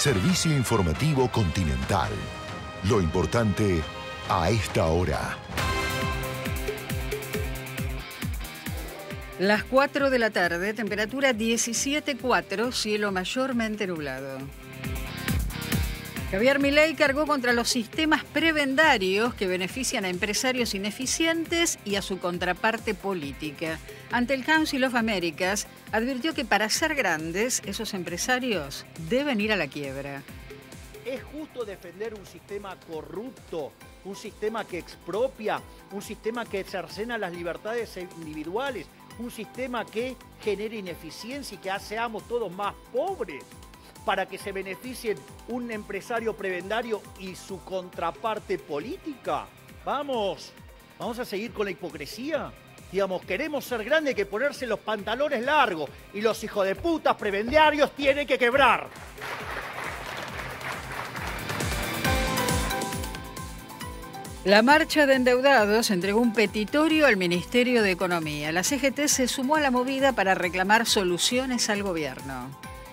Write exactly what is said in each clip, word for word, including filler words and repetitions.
Servicio informativo Continental. Lo importante a esta hora. Las cuatro de la tarde, temperatura diecisiete coma cuatro, cielo mayormente nublado. Javier Milei cargó contra los sistemas prebendarios que benefician a empresarios ineficientes y a su contraparte política. Ante el Council of Americas, advirtió que para ser grandes, esos empresarios deben ir a la quiebra. ¿Es justo defender un sistema corrupto, un sistema que expropia, un sistema que cercena las libertades individuales, un sistema que genera ineficiencia y que seamos todos más pobres para que se beneficien un empresario prebendario y su contraparte política? Vamos, vamos a seguir con la hipocresía. Digamos, queremos ser grandes, hay que ponerse los pantalones largos y los hijos de putas prebendarios tienen que quebrar. La marcha de endeudados entregó un petitorio al Ministerio de Economía. La C G T se sumó a la movida para reclamar soluciones al gobierno.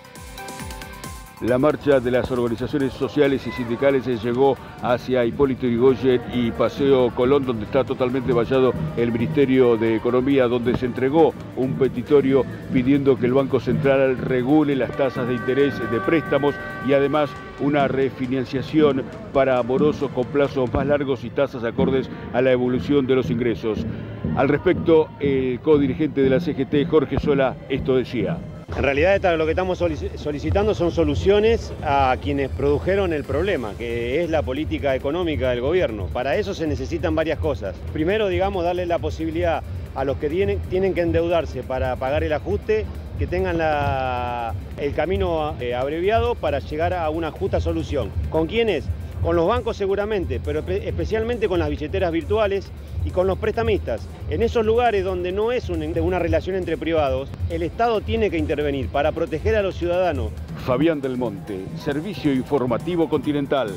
La marcha de las organizaciones sociales y sindicales llegó hacia Hipólito Yrigoyen y Paseo Colón, donde está totalmente vallado el Ministerio de Economía, donde se entregó un petitorio pidiendo que el Banco Central regule las tasas de interés de préstamos y además una refinanciación para morosos con plazos más largos y tasas acordes a la evolución de los ingresos. Al respecto, el codirigente de la C G T, Jorge Sola, esto decía. En realidad lo que estamos solicitando son soluciones a quienes produjeron el problema, que es la política económica del gobierno. Para eso se necesitan varias cosas. Primero, digamos, darle la posibilidad a los que tienen, tienen que endeudarse para pagar el ajuste, que tengan la, el camino eh, abreviado para llegar a una justa solución. ¿Con quiénes? Con los bancos seguramente, pero especialmente con las billeteras virtuales y con los prestamistas. En esos lugares donde no es un, una relación entre privados, el Estado tiene que intervenir para proteger a los ciudadanos. Fabián Del Monte, Servicio Informativo Continental.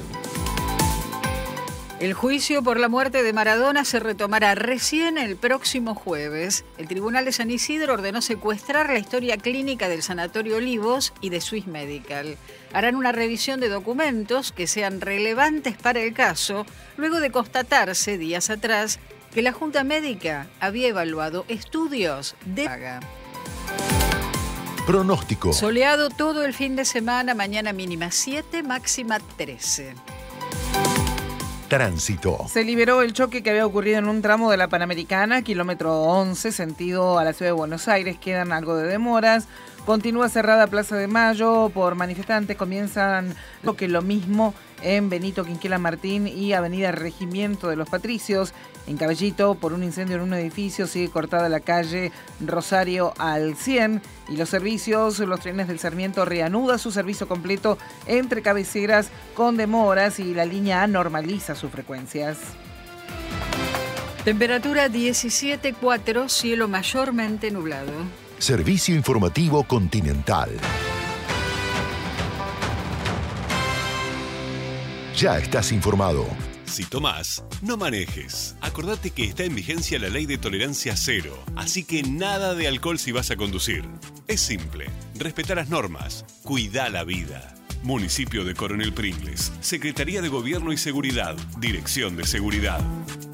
El juicio por la muerte de Maradona se retomará recién el próximo jueves. El Tribunal de San Isidro ordenó secuestrar la historia clínica del Sanatorio Olivos y de Swiss Medical. Harán una revisión de documentos que sean relevantes para el caso, luego de constatarse días atrás que la Junta Médica había evaluado estudios de paga. Pronóstico. Soleado todo el fin de semana, mañana mínima siete, máxima trece. Tránsito. Se liberó el choque que había ocurrido en un tramo de la Panamericana, kilómetro once, sentido a la ciudad de Buenos Aires. Quedan algo de demoras. Continúa cerrada Plaza de Mayo por manifestantes. Comienzan lo que lo mismo en Benito Quinquela Martín y Avenida Regimiento de los Patricios. En Caballito, por un incendio en un edificio, sigue cortada la calle Rosario al cien. Y los servicios, los trenes del Sarmiento reanuda su servicio completo entre cabeceras con demoras y la línea A normaliza sus frecuencias. Temperatura diecisiete coma cuatro, cielo mayormente nublado. Servicio Informativo Continental. Ya estás informado. Si tomás, no manejes. Acordate que está en vigencia la ley de tolerancia cero, así que nada de alcohol si vas a conducir. Es simple, respetá las normas, cuidá la vida. Municipio de Coronel Pringles, Secretaría de Gobierno y Seguridad, Dirección de Seguridad.